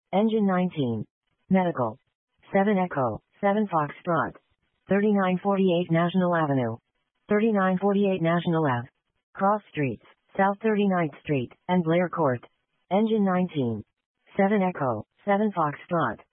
Engine 19. Medical. 7 Echo, 7 Foxtrot. 3948 National Avenue. 3948 National Ave. Cross Streets, South 39th Street, and Blair Court. Engine 19. 7 Echo, 7 Foxtrot.